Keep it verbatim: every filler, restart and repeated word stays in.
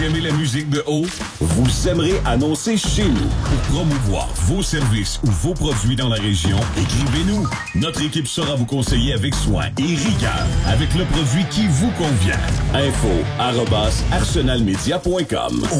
Vous aimez la musique de haut? Vous aimerez annoncer chez nous. Pour promouvoir vos services ou vos produits dans la région, écrivez-nous. Notre équipe saura vous conseiller avec soin et rigueur avec le produit qui vous convient. Info arobase arsenal media point com